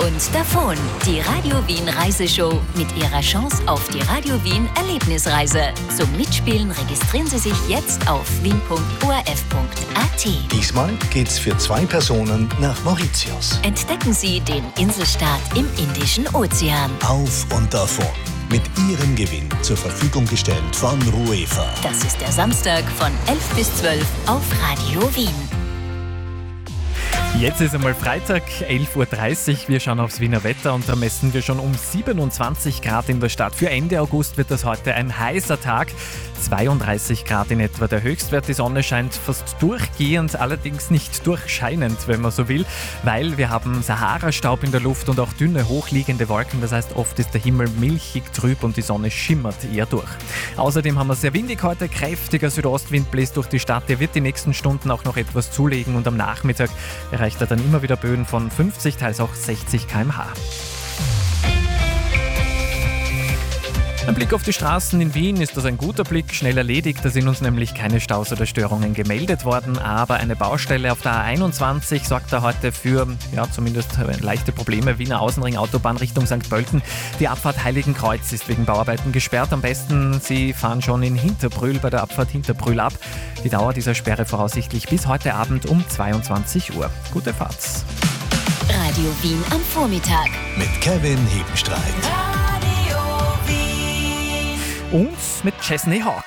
und davon. Die Radio Wien Reiseshow mit ihrer Chance auf die Radio Wien Erlebnisreise. Zum Mitspielen registrieren Sie sich jetzt auf wien.orf.at. Diesmal geht's für 2 Personen nach Mauritius. Entdecken Sie den Inselstaat im Indischen Ozean. Auf und davon. Mit Ihrem Gewinn zur Verfügung gestellt von Ruefa. Das ist der Samstag von 11 bis 12 auf Radio Wien. Jetzt ist einmal Freitag, 11.30 Uhr. Wir schauen aufs Wiener Wetter und da messen wir schon um 27 Grad in der Stadt. Für Ende August wird das heute ein heißer Tag. 32 Grad in etwa der Höchstwert. Die Sonne scheint fast durchgehend, allerdings nicht durchscheinend, wenn man so will, weil wir haben Sahara-Staub in der Luft und auch dünne, hochliegende Wolken. Das heißt, oft ist der Himmel milchig trüb und die Sonne schimmert eher durch. Außerdem haben wir sehr windig heute. Kräftiger Südostwind bläst durch die Stadt. Der wird die nächsten Stunden auch noch etwas zulegen und am Nachmittag erreicht er dann immer wieder Böen von 50, teils auch 60 km/h. Ein Blick auf die Straßen in Wien ist das ein guter Blick, schnell erledigt. Da sind uns nämlich keine Staus oder Störungen gemeldet worden. Aber eine Baustelle auf der A21 sorgt da heute für zumindest leichte Probleme. Wiener Außenring Autobahn Richtung St. Pölten. Die Abfahrt Heiligenkreuz ist wegen Bauarbeiten gesperrt. Am besten, Sie fahren schon in Hinterbrühl bei der Abfahrt Hinterbrühl ab. Die Dauer dieser Sperre voraussichtlich bis heute Abend um 22 Uhr. Gute Fahrt. Radio Wien am Vormittag. Mit Kevin Hebenstreit. Und mit Chesney Hawk.